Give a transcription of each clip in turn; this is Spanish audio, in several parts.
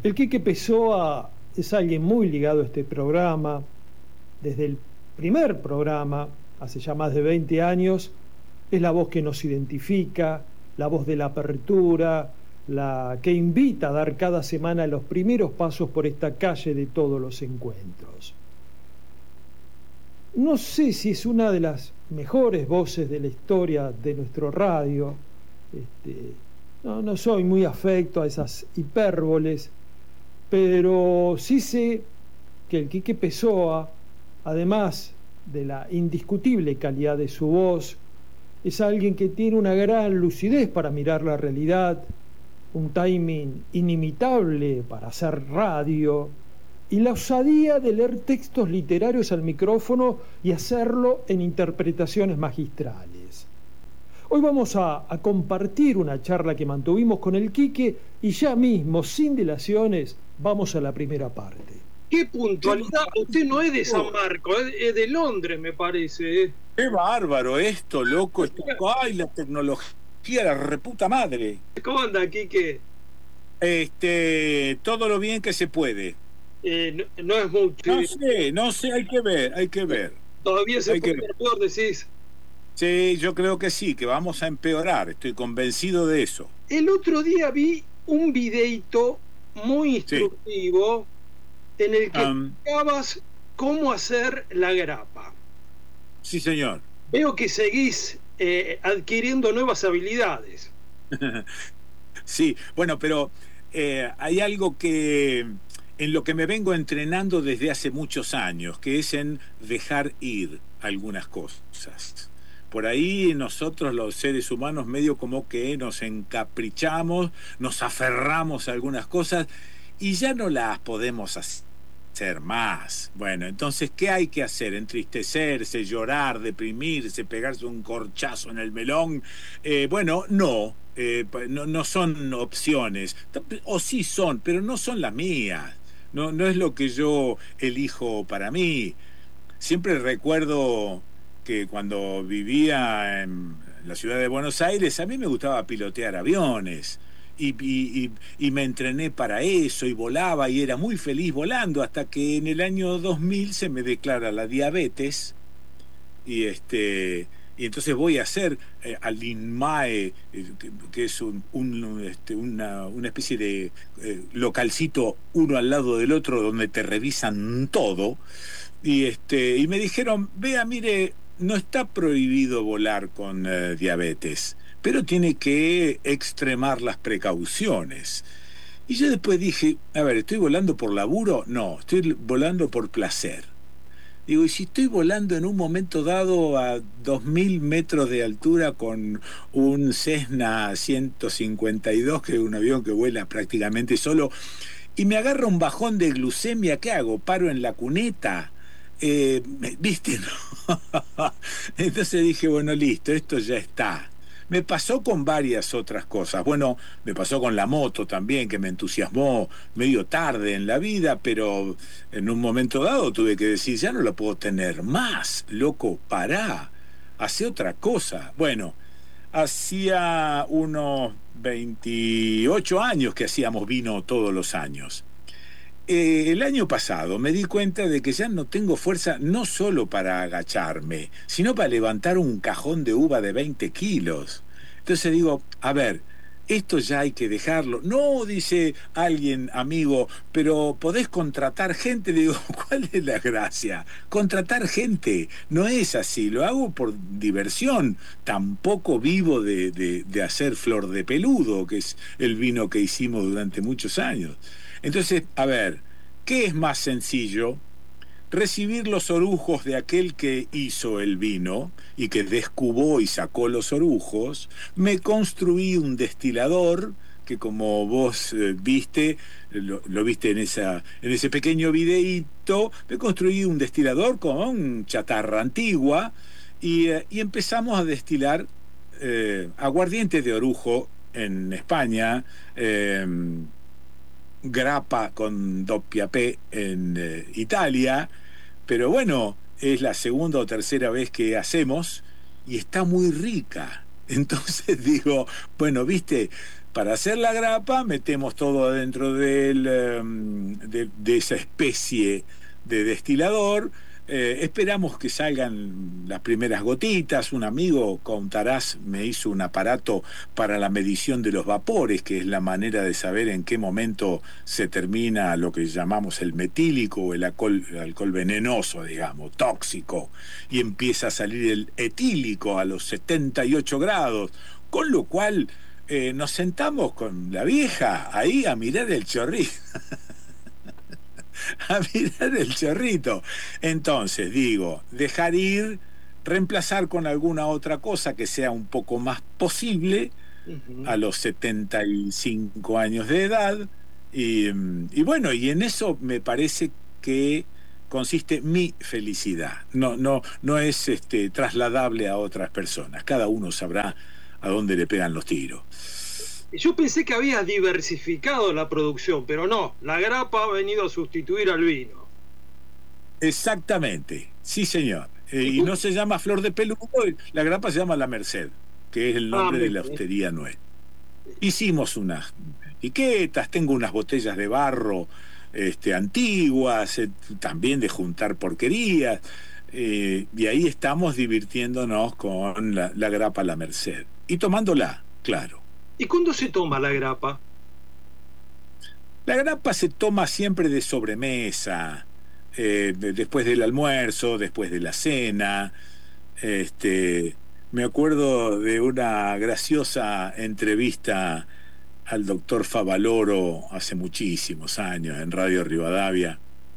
El Quique Pessoa es alguien muy ligado a este programa. Desde el primer programa, hace ya más de 20 años, es la voz que nos identifica, la voz de la apertura, la que invita a dar cada semana los primeros pasos por esta calle de todos los encuentros. No sé si es una de las mejores voces de la historia de nuestro radio. No soy muy afecto a esas hipérboles, pero sí sé que el Quique Pessoa, además de la indiscutible calidad de su voz, es alguien que tiene una gran lucidez para mirar la realidad, un timing inimitable para hacer radio y la osadía de leer textos literarios al micrófono y hacerlo en interpretaciones magistrales. Hoy vamos a compartir una charla que mantuvimos con el Quique y ya mismo, sin dilaciones, vamos a la primera parte. ¡Qué puntualidad! Usted no es de San Marcos, es de Londres, me parece. ¡Qué bárbaro esto, loco! ¡Ay, la tecnología, la reputa madre! ¿Cómo anda, Quique? Todo lo bien que se puede. No es mucho. No sé, hay que ver. Todavía se puede ver peor, decís. Sí, yo creo que sí, que vamos a empeorar, estoy convencido de eso. El otro día vi un videito muy instructivo en el que explicabas cómo hacer la grapa. Sí, señor. Veo que seguís adquiriendo nuevas habilidades. Sí, bueno, pero hay algo que en lo que me vengo entrenando desde hace muchos años, que es en dejar ir algunas cosas. Por ahí nosotros los seres humanos medio como que nos encaprichamos, nos aferramos a algunas cosas y ya no las podemos hacer más. Bueno, entonces, ¿qué hay que hacer? Entristecerse, llorar, deprimirse, pegarse un corchazo en el melón. No son opciones. O sí son, pero no son las mías. No es lo que yo elijo para mí. Siempre recuerdo que cuando vivía en la ciudad de Buenos Aires, a mí me gustaba pilotear aviones. Y me entrené para eso y volaba y era muy feliz volando hasta que en el año 2000 se me declara la diabetes y entonces voy a hacer al INMAE, que es una especie de localcito uno al lado del otro donde te revisan todo y me dijeron, vea, mire, no está prohibido volar con diabetes, pero tiene que extremar las precauciones. Y yo después dije, a ver, ¿estoy volando por laburo? No, estoy volando por placer. Digo, y si estoy volando en un momento dado a 2000 metros de altura con un Cessna 152, que es un avión que vuela prácticamente solo, y me agarra un bajón de glucemia, ¿qué hago? ¿Paro en la cuneta? ¿Viste? ¿No? Entonces dije, bueno, listo, esto ya está. Me pasó con varias otras cosas. Bueno, me pasó con la moto también, que me entusiasmó medio tarde en la vida, pero en un momento dado tuve que decir, ya no la puedo tener más, loco, pará, hacé otra cosa. Bueno, hacía unos 28 años que hacíamos vino todos los años. El año pasado me di cuenta de que ya no tengo fuerza no solo para agacharme, sino para levantar un cajón de uva de 20 kilos. Entonces digo, a ver, esto ya hay que dejarlo. No, dice alguien, amigo, pero podés contratar gente. Le digo, ¿cuál es la gracia? Contratar gente, no es así, lo hago por diversión. Tampoco vivo de hacer flor de peludo, que es el vino que hicimos durante muchos años. Entonces, a ver, ¿qué es más sencillo? Recibir los orujos de aquel que hizo el vino y que descubó y sacó los orujos. Me construí un destilador que, como vos viste, lo viste en ese pequeño videíto. Me construí un destilador con chatarra antigua y empezamos a destilar aguardiente de orujo en España, grappa con doppiapé en Italia, pero bueno, es la segunda o tercera vez que hacemos y está muy rica. Entonces digo, bueno, viste, Para hacer la grapa metemos todo adentro de esa especie de destilador. Esperamos que salgan las primeras gotitas. Un amigo, Contarás, me hizo un aparato para la medición de los vapores, que es la manera de saber en qué momento se termina lo que llamamos el metílico o el alcohol venenoso, digamos, tóxico, y empieza a salir el etílico a los 78 grados, con lo cual nos sentamos con la vieja ahí a mirar el chorrito. A mirar el chorrito. Entonces, digo, dejar ir, reemplazar con alguna otra cosa que sea un poco más posible a los 75 años de edad. Y bueno, y en eso me parece que consiste mi felicidad. No es trasladable a otras personas. Cada uno sabrá a dónde le pegan los tiros. Yo pensé que habías diversificado la producción, pero no, la grapa ha venido a sustituir al vino. Exactamente, sí señor. Y no se llama Flor de Peludo, la grapa se llama La Merced, que es el nombre de la hostería nuestra. Hicimos unas etiquetas, tengo unas botellas de barro antiguas, también de juntar porquerías, y ahí estamos divirtiéndonos con la grapa La Merced. Y tomándola, claro. ¿Y cuándo se toma la grapa? La grapa se toma siempre de sobremesa, después del almuerzo, después de la cena. Me acuerdo de una graciosa entrevista al doctor Favaloro hace muchísimos años en Radio Rivadavia.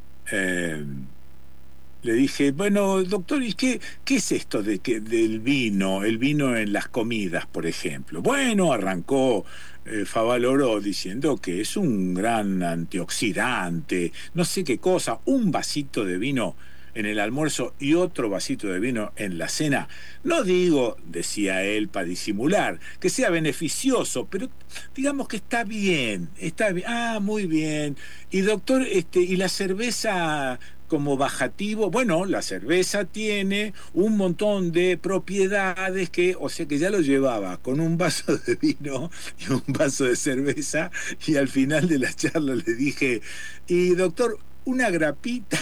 Le dije, bueno, doctor, ¿y qué es esto del vino? El vino en las comidas, por ejemplo. Bueno, arrancó Favaloro diciendo que es un gran antioxidante, no sé qué cosa, un vasito de vino en el almuerzo y otro vasito de vino en la cena. No digo, decía él, para disimular, que sea beneficioso, pero digamos que está bien, está bien. Ah, muy bien. Y doctor, ¿y la cerveza como bajativo? Bueno, la cerveza tiene un montón de propiedades o sea que ya lo llevaba con un vaso de vino y un vaso de cerveza, y al final de la charla le dije, y doctor, una grapita.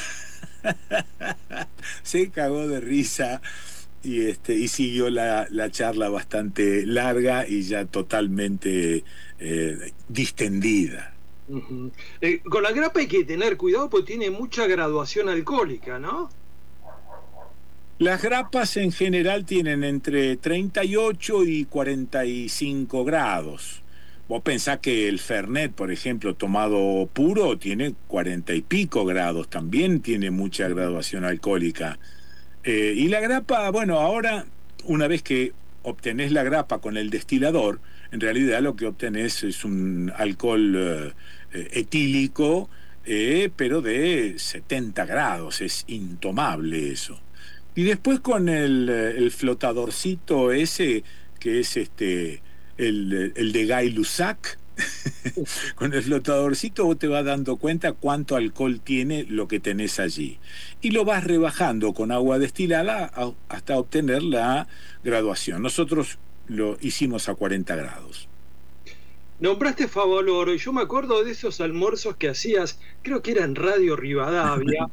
Se cagó de risa y siguió la charla bastante larga y ya totalmente distendida. Con la grapa hay que tener cuidado porque tiene mucha graduación alcohólica, ¿no? Las grapas en general tienen entre 38 y 45 grados. Vos pensás que el Fernet, por ejemplo, tomado puro, tiene 40 y pico grados, también tiene mucha graduación alcohólica. Y la grapa, bueno, ahora, una vez que obtenés la grapa con el destilador, en realidad lo que obtenés es un alcohol etílico, pero de 70 grados, es intomable eso. Y después con el flotadorcito ese, que es el de Gay-Lussac, con el flotadorcito vos te vas dando cuenta cuánto alcohol tiene lo que tenés allí. Y lo vas rebajando con agua destilada hasta obtener la graduación. Nosotros lo hicimos a 40 grados. Nombraste Favaloro y yo me acuerdo de esos almuerzos que hacías, creo que era en Radio Rivadavia,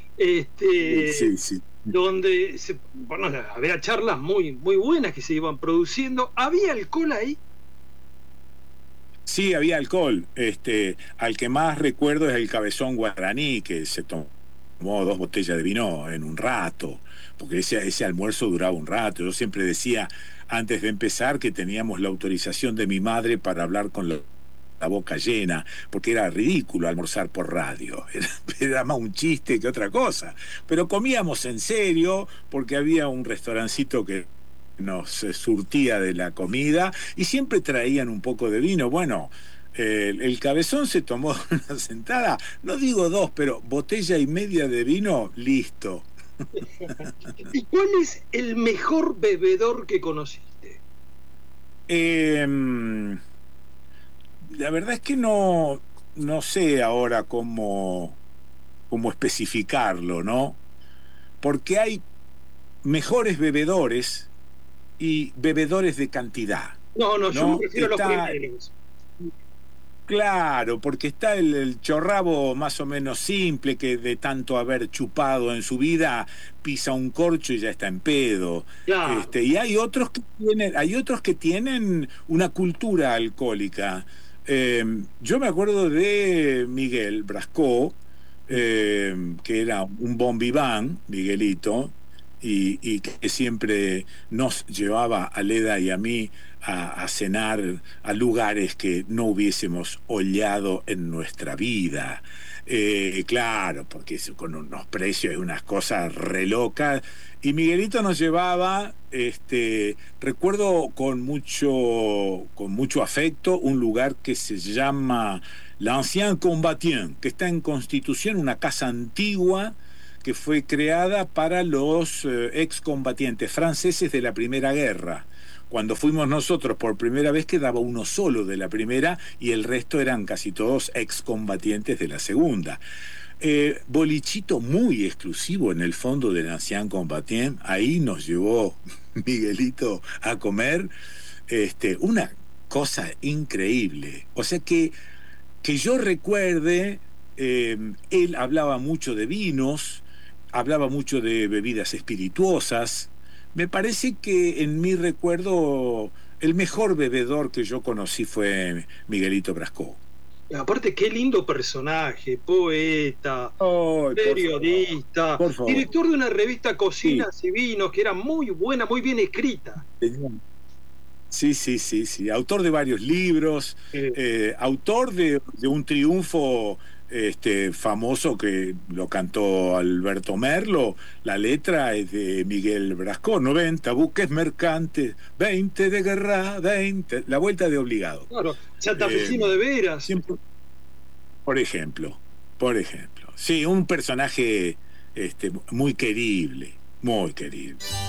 sí. Donde había charlas muy, muy buenas que se iban produciendo. ¿Había alcohol ahí? Sí, había alcohol. Al que más recuerdo es el Cabezón Guaraní, que se tomó 2 botellas de vino en un rato, porque ese almuerzo duraba un rato. Yo siempre decía, antes de empezar, que teníamos la autorización de mi madre para hablar con la boca llena, porque era ridículo almorzar por radio, era más un chiste que otra cosa, pero comíamos en serio, porque había un restaurancito que nos surtía de la comida y siempre traían un poco de vino. Bueno, el Cabezón se tomó una sentada, no digo 2, pero botella y media de vino, listo. ¿Y cuál es el mejor bebedor que conociste? La verdad es que no sé ahora cómo especificarlo, ¿no? Porque hay mejores bebedores y bebedores de cantidad. No, yo me refiero a los primeros. Claro, porque está el chorrabo más o menos simple que de tanto haber chupado en su vida pisa un corcho y ya está en pedo. Claro. Y hay otros que tienen una cultura alcohólica. Yo me acuerdo de Miguel Brascó, que era un bon vivant, Miguelito, y que siempre nos llevaba a Leda y a mí a cenar a lugares que no hubiésemos hollado en nuestra vida. Claro, porque eso con unos precios y unas cosas re locas. Y Miguelito nos llevaba, recuerdo con mucho afecto, un lugar que se llama l'Ancien Combattant, que está en Constitución, una casa antigua que fue creada para los excombatientes franceses de la Primera Guerra. Cuando fuimos nosotros por primera vez quedaba uno solo de la primera y el resto eran casi todos excombatientes de la segunda. Bolichito muy exclusivo en el fondo del Ancien Combattant, ahí nos llevó Miguelito a comer, una cosa increíble. O sea que yo recuerde, él hablaba mucho de vinos, hablaba mucho de bebidas espirituosas. Me parece que en mi recuerdo el mejor bebedor que yo conocí fue Miguelito Brascó. Y aparte, qué lindo personaje, poeta, Oh, periodista, por favor. director de una revista Cocinas Sí. y Vinos, que era muy buena, muy bien escrita. Sí, sí, sí, sí. Autor de varios libros, autor de un triunfo famoso que lo cantó Alberto Merlo. La letra es de Miguel Brascó: 90 buques mercantes, 20 de guerra, 20. La vuelta de obligado. Claro, santafesino de veras. Siempre, por ejemplo, por ejemplo. Sí, un personaje muy querible, muy querible.